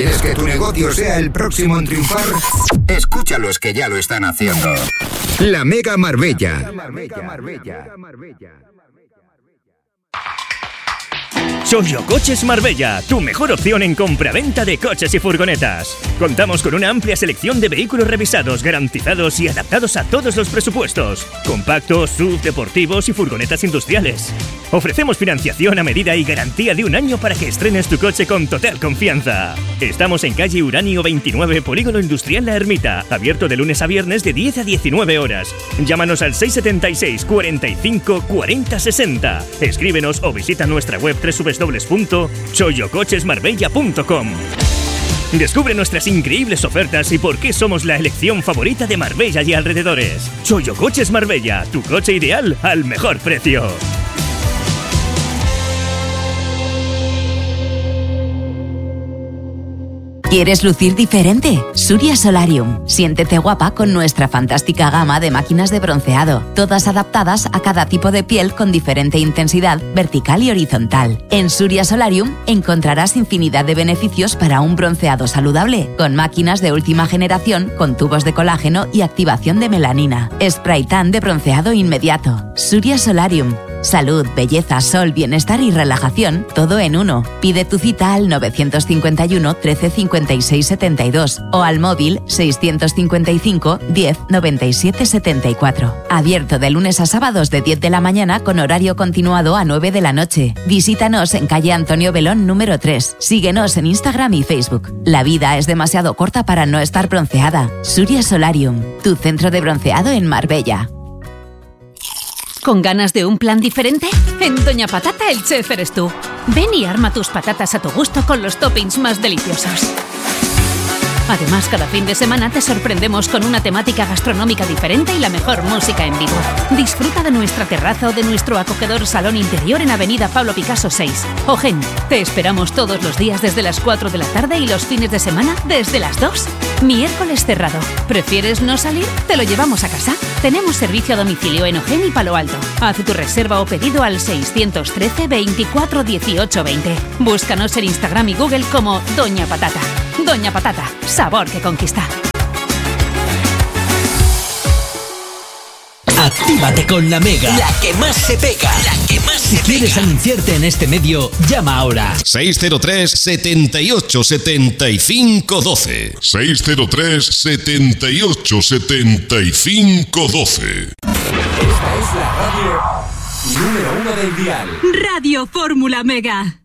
¿Quieres que tu negocio sea el próximo en triunfar? Escucha a los que ya lo están haciendo. La Mega Marbella. Choyo Coches Marbella, tu mejor opción en compraventa de coches y furgonetas. Contamos con una amplia selección de vehículos revisados, garantizados y adaptados a todos los presupuestos. Compactos, SUV, deportivos y furgonetas industriales. Ofrecemos financiación a medida y garantía de 1 año para que estrenes tu coche con total confianza. Estamos en calle Uranio 29, Polígono Industrial La Ermita, abierto de lunes a viernes de 10 a 19 horas. Llámanos al 676 45 40 60. Escríbenos o visita nuestra web www.choyocochesmarbella.com. Descubre nuestras increíbles ofertas y por qué somos la elección favorita de Marbella y alrededores. Choyo Coches Marbella, tu coche ideal al mejor precio. ¿Quieres lucir diferente? Suria Solarium. Siéntete guapa con nuestra fantástica gama de máquinas de bronceado, todas adaptadas a cada tipo de piel con diferente intensidad vertical y horizontal. En Suria Solarium encontrarás infinidad de beneficios para un bronceado saludable, con máquinas de última generación con tubos de colágeno y activación de melanina. Spray tan de bronceado inmediato. Suria Solarium. Salud, belleza, sol, bienestar y relajación, todo en uno. Pide tu cita al 951 13 56 72 o al móvil 655 10 97 74. Abierto de lunes a sábados de 10 de la mañana con horario continuado a 9 de la noche. Visítanos en calle Antonio Belón número 3. Síguenos en Instagram y Facebook. La vida es demasiado corta para no estar bronceada. Suria Solarium, tu centro de bronceado en Marbella. ¿Con ganas de un plan diferente? En Doña Patata el chef eres tú. Ven y arma tus patatas a tu gusto con los toppings más deliciosos. Además, cada fin de semana te sorprendemos con una temática gastronómica diferente y la mejor música en vivo. Disfruta de nuestra terraza o de nuestro acogedor salón interior en Avenida Pablo Picasso 6. Ojen, te esperamos todos los días desde las 4 de la tarde y los fines de semana desde las 2. Miércoles cerrado. ¿Prefieres no salir? Te lo llevamos a casa. Tenemos servicio a domicilio en Ojén y Palo Alto. Haz tu reserva o pedido al 613 24 18 20. Búscanos en Instagram y Google como Doña Patata. Doña Patata, sabor que conquista. Actívate con la Mega, la que más se pega, la que más se pega. Si quieres anunciarte en este medio, llama ahora. 603 78 75 12. 603 78 75 12. Esta es la radio número 1 del dial. Radio Fórmula Mega.